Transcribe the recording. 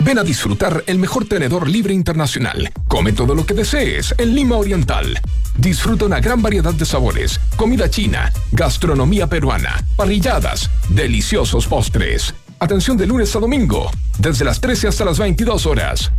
Ven a disfrutar el mejor tenedor libre internacional. Come todo lo que desees en Lima Oriental. Disfruta una gran variedad de sabores, comida china, gastronomía peruana, parrilladas, deliciosos postres. Atención de lunes a domingo, desde las 13 hasta las 22 horas.